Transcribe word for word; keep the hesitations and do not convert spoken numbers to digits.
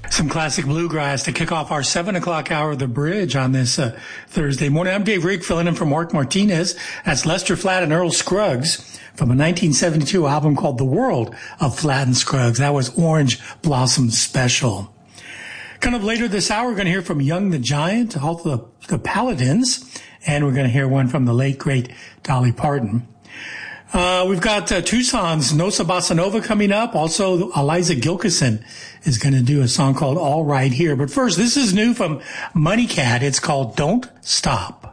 Some classic bluegrass to kick off our seven o'clock hour of the bridge on this uh, Thursday morning. I'm Dave Rigg, filling in for Mark Martinez. That's Lester Flatt and Earl Scruggs from a nineteen seventy-two album called The World of Flatt and Scruggs. That was Orange Blossom Special. Kind of later this hour, we're going to hear from Young the Giant, all the, the Paladins, and we're going to hear one from the late, great Dolly Parton. Uh, we've got uh, Tucson's Nosa Bossa Nova coming up. Also, Eliza Gilkison is going to do a song called All Right Here. But first, this is new from Money Cat. It's called Don't Stop.